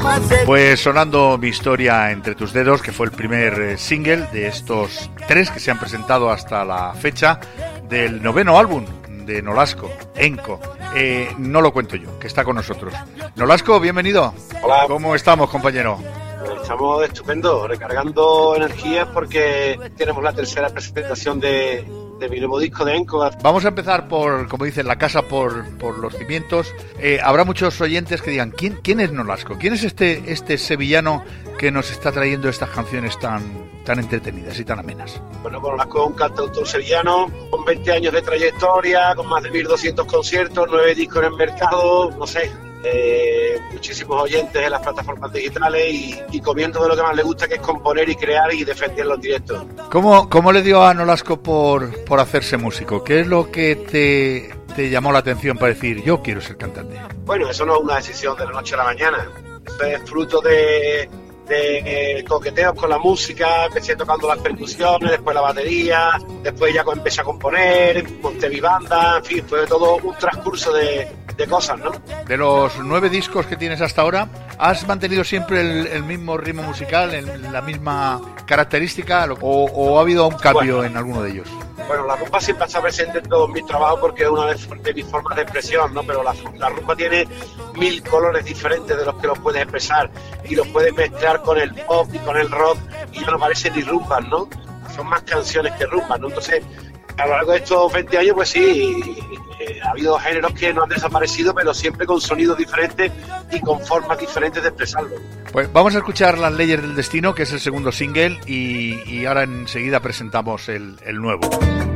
Pues sonando Mi historia entre tus dedos, que fue el primer single de estos 3 que se han presentado hasta la fecha del 9º álbum de Nolasco, Enco. No lo cuento yo, que está con nosotros. Nolasco, bienvenido. Hola. ¿Cómo estamos, compañero? Estamos estupendo, recargando energías porque tenemos la tercera presentación de mi nuevo disco de Enco. Vamos a empezar por, como dicen, la casa por los cimientos. Habrá muchos oyentes que digan, ¿quién es Nolasco? ¿Quién es este sevillano que nos está trayendo estas canciones tan entretenidas y tan amenas? Bueno, Nolasco es un cantautor sevillano con 20 años de trayectoria, con más de 1.200 conciertos, 9 discos en el mercado, no sé. Muchísimos oyentes en las plataformas digitales y comiendo de lo que más le gusta, que es componer y crear y defender los directos. ¿Cómo le dio a Nolasco por hacerse músico? ¿Qué es lo que te llamó la atención para decir, yo quiero ser cantante? Bueno, eso no es una decisión de la noche a la mañana. Eso es fruto de coqueteos con la música. Empecé tocando las percusiones, después la batería, después ya empecé a componer, monté mi banda, en fin, fue todo un transcurso de cosas, ¿no? De los 9 discos que tienes hasta ahora, ¿has mantenido siempre el mismo ritmo musical, la misma característica, o ha habido un cambio en alguno de ellos? Bueno, la rumba siempre está presente en todos mis trabajos porque es una de mis formas de expresión, ¿no? Pero la rumba tiene 1000 colores diferentes de los que los puedes expresar y los puedes mezclar con el pop y con el rock y no parecen ni rumbas, ¿no? Son más canciones que rumbas, ¿no? Entonces, a lo largo de estos 20 años, pues sí, ha habido géneros que no han desaparecido, pero siempre con sonidos diferentes y con formas diferentes de expresarlo. Pues vamos a escuchar Las leyes del destino, que es el segundo single, y ahora enseguida presentamos el nuevo.